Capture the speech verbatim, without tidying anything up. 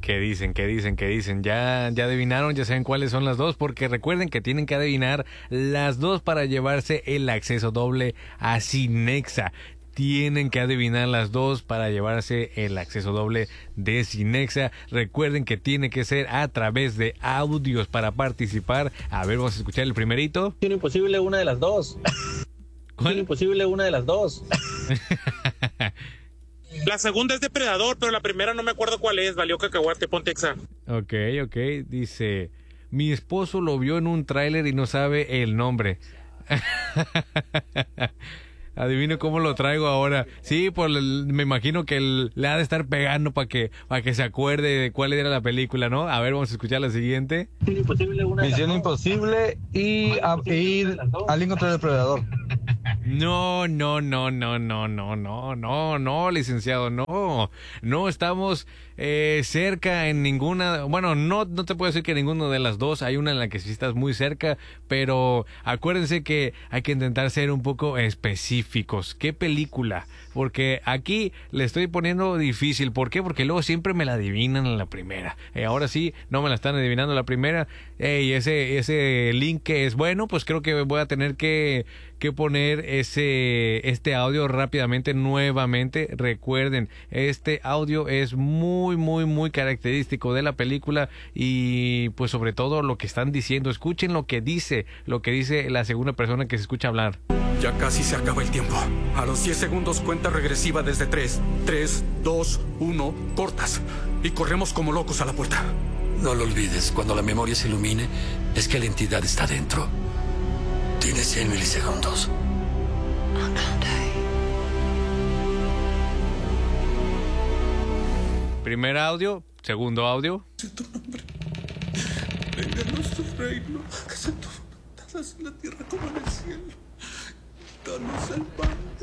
¿Qué dicen? ¿Qué dicen? ¿Qué dicen? ¿Ya, ya adivinaron? ¿Ya saben cuáles son las dos? Porque recuerden que tienen que adivinar las dos para llevarse el acceso doble a Cinexa. Tienen que adivinar las dos para llevarse el acceso doble de Cinexa. Recuerden que tiene que ser a través de audios para participar. A ver, vamos a escuchar el primerito. Misión Imposible, una de las dos. ¿Cuál? Misión Imposible, una de las dos. La segunda es Depredador, pero la primera no me acuerdo cuál es. Valió cacahuate, ponte exa. Ok, ok. Dice, mi esposo lo vio en un tráiler y no sabe el nombre. Adivino cómo lo traigo ahora. Sí, por el, me imagino que el, le ha de estar pegando para que, para que se acuerde de cuál era la película, ¿no? A ver, vamos a escuchar la siguiente. Misión Imposible, una de las Misión dos. Imposible y a, ir al contra del Depredador. No, no, no, no, no, no, no, no, no, licenciado, no. No estamos eh, cerca en ninguna. Bueno, no, no te puedo decir que ninguna de las dos. Hay una en la que sí estás muy cerca, pero acuérdense que hay que intentar ser un poco específicos. ¿Qué película? Porque aquí le estoy poniendo difícil. ¿Por qué? Porque luego siempre me la adivinan en la primera. Eh, ahora sí, no me la están adivinando en la primera. Eh, y ese, ese link que es bueno, pues creo que voy a tener que, que poner ese, este audio rápidamente, nuevamente. Recuerden, este audio es muy, muy, muy característico de la película y pues sobre todo lo que están diciendo. Escuchen lo que dice, lo que dice la segunda persona que se escucha hablar. Ya casi se acaba el tiempo. A los diez segundos cuenta regresiva desde tres, tres, dos, uno, cortas. Y corremos como locos a la puerta. No lo olvides, cuando la memoria se ilumine, es que la entidad está dentro. Tienes cien milisegundos. Primer audio, segundo audio. En tu nombre. Venga a nuestro reino. Que se tu voluntad en la tierra como en el cielo. Danos el pan